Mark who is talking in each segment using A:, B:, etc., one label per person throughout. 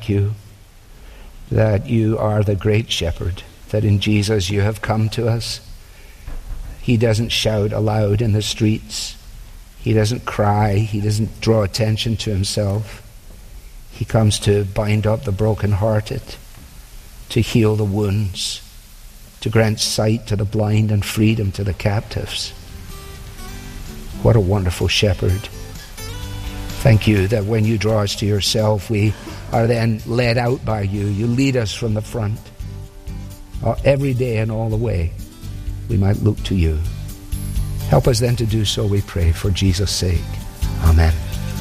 A: you that you are the great shepherd, that in Jesus you have come to us. He doesn't shout aloud in the streets. He doesn't cry. He doesn't draw attention to himself. He comes to bind up the brokenhearted, to heal the wounds, to grant sight to the blind and freedom to the captives. What a wonderful shepherd. Thank you that when you draw us to yourself, we are then led out by you. You lead us from the front. Every day and all the way, we might look to you. Help us then to do so, we pray, for Jesus' sake. Amen.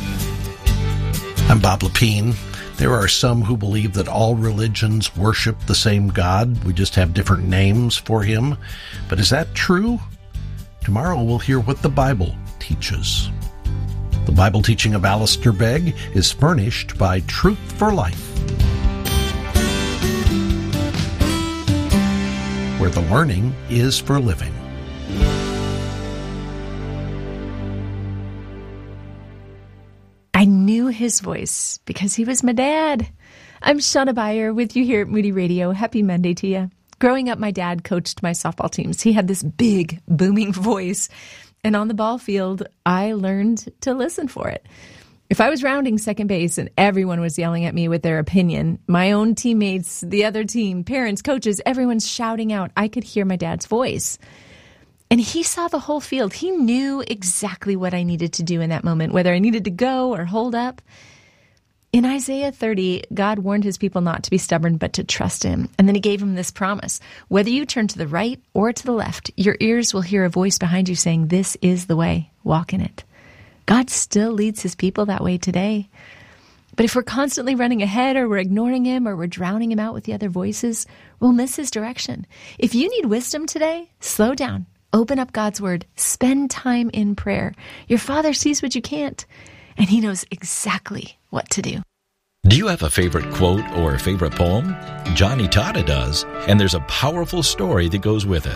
B: I'm Bob Lepine. There are some who believe that all religions worship the same God. We just have different names for him. But is that true? Tomorrow we'll hear what the Bible teaches. The Bible teaching of Alistair Begg is furnished by Truth for Life, where the learning is for living.
C: I knew his voice because he was my dad. I'm Shauna Beyer with you here at Moody Radio. Happy Monday to you. Growing up, my dad coached my softball teams. He had this big, booming voice. And on the ball field, I learned to listen for it. If I was rounding second base and everyone was yelling at me with their opinion, my own teammates, the other team, parents, coaches, everyone's shouting out, I could hear my dad's voice. And he saw the whole field. He knew exactly what I needed to do in that moment, whether I needed to go or hold up. In Isaiah 30, God warned his people not to be stubborn, but to trust him. And then he gave him this promise. Whether you turn to the right or to the left, your ears will hear a voice behind you saying, this is the way, walk in it. God still leads his people that way today. But if we're constantly running ahead or we're ignoring him or we're drowning him out with the other voices, we'll miss his direction. If you need wisdom today, slow down. Open up God's word. Spend time in prayer. Your Father sees what you can't, and he knows exactly what to do.
D: Do you have a favorite quote or a favorite poem? Johnny Tata does, and there's a powerful story that goes with it.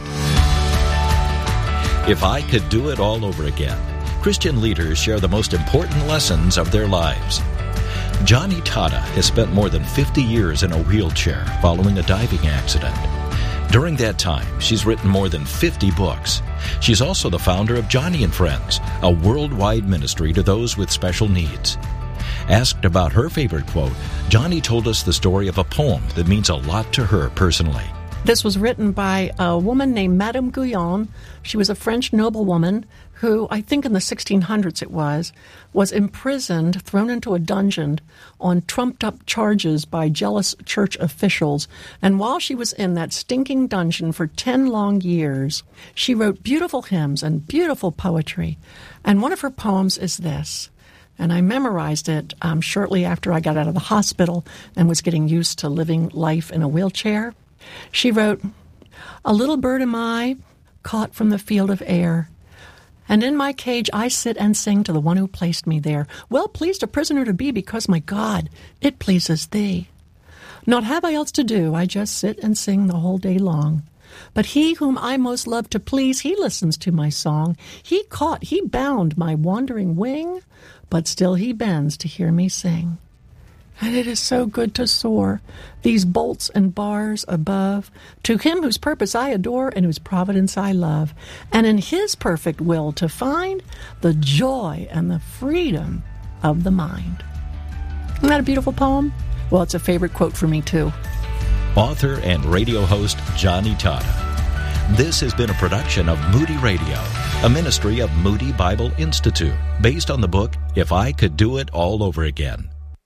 D: If I could do it all over again, Christian leaders share the most important lessons of their lives. Johnny Tata has spent more than 50 years in a wheelchair following a diving accident. During that time, she's written more than 50 books. She's also the founder of Johnny and Friends, a worldwide ministry to those with special needs. Asked about her favorite quote, Johnny told us the story of a poem that means a lot to her personally.
E: This was written by a woman named Madame Guyon. She was a French noblewoman who, I think in the 1600s it was imprisoned, thrown into a dungeon on trumped-up charges by jealous church officials. And while she was in that stinking dungeon for 10 long years, she wrote beautiful hymns and beautiful poetry. And one of her poems is this. And I memorized it shortly after I got out of the hospital and was getting used to living life in a wheelchair. She wrote, "A little bird am I, caught from the field of air, and in my cage I sit and sing to the one who placed me there. Well pleased a prisoner to be, because, my God, it pleases thee. Not have I else to do, I just sit and sing the whole day long. But he whom I most love to please, he listens to my song. He caught, he bound my wandering wing, but still he bends to hear me sing. And it is so good to soar, these bolts and bars above, to him whose purpose I adore and whose providence I love, and in his perfect will to find the joy and the freedom of the mind." Isn't that a beautiful poem? Well, it's a favorite quote for me, too.
D: Author and radio host Johnny Tata. This has been a production of Moody Radio, a ministry of Moody Bible Institute, based on the book If I Could Do It All Over Again.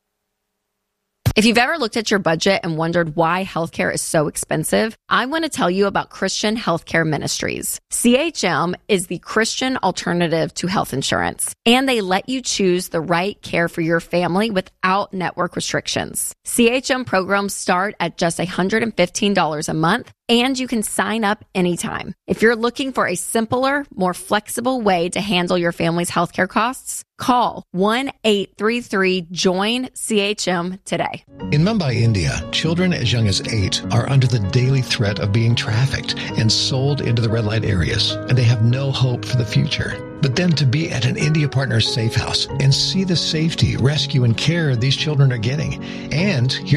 F: If you've ever looked at your budget and wondered why healthcare is so expensive, I want to tell you about Christian Healthcare Ministries. CHM is the Christian alternative to health insurance, and they let you choose the right care for your family without network restrictions. CHM programs start at just $115 a month, and you can sign up anytime. If you're looking for a simpler, more flexible way to handle your family's healthcare costs, call 1-833-JOIN-CHM today.
G: In Mumbai, India, children as young as 8 are under the daily threat of being trafficked and sold into the red light areas, and they have no hope for the future. But then to be at an India Partners safe house and see the safety, rescue, and care these children are getting, and hear